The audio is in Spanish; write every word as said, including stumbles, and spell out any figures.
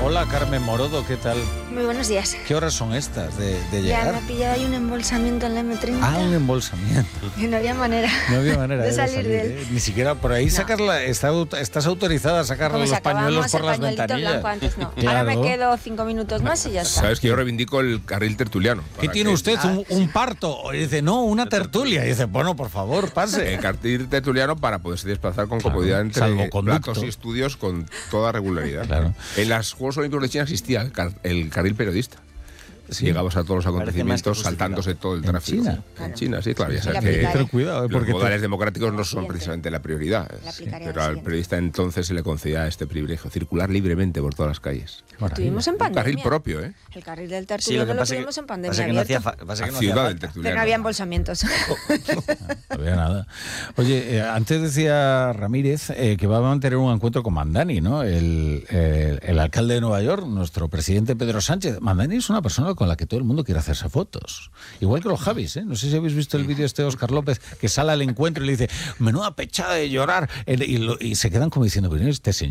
Hola, Carmen Morodo, ¿qué tal? Muy buenos días. ¿Qué horas son estas de, de llegar? Ya me ha pillado ahí un embolsamiento en la eme treinta. Ah, un embolsamiento. Y no había manera, No había manera de, de salir, salir de él. ¿eh? Ni siquiera por ahí No. sacas la, está, estás autorizada a sacar Como los pañuelos sacábamos por el las pañuelito ventanillas. blanco antes, no. Claro. Ahora me quedo cinco minutos más y ya está. Sabes que yo reivindico el carril tertuliano. ¿Qué tiene que, usted? ¿Un, un parto? Y dice, no, una tertulia. Y dice, bueno, por favor, pase. El carril tertuliano para poderse desplazar con Claro, comodidad entre salvoconducto. platos y estudios con toda regularidad. Claro. En los Juegos Olímpicos de China existía el, car el carril periodista. Si Sí. llegabas a todos los acontecimientos que saltándose todo el ¿En tráfico. China? En China, sí, claro. Ya Sí, sabes la que aplicaré. Ten cuidado, ¿eh? los Porque modales te- democráticos no son Siguiente. precisamente la prioridad. La aplicaré Pero al al siguiente. periodista entonces se le concedía este privilegio, circular libremente por todas las calles. Maravilla. Tuvimos en Un pandemia. carril propio, ¿eh? El carril del Sí, tertuliano lo que lo, pasa es tuvimos que, en pandemia pasa que no hacía, abierto. fa- pasa que La no hacía ciudad del falta. Pero tertuliano. no había embolsamientos. No había nada. Oye, eh, antes decía Ramírez eh, que va a mantener un encuentro con Mandani, ¿no? El, el, el alcalde de Nueva York, nuestro presidente Pedro Sánchez. Mandani es una persona con la que todo el mundo quiere hacerse fotos. Igual que los Javis, ¿eh? No sé si habéis visto el vídeo este de Óscar López, que sale al encuentro y le dice, menuda pechada de llorar. El- y, lo- y se quedan como diciendo, pero este señor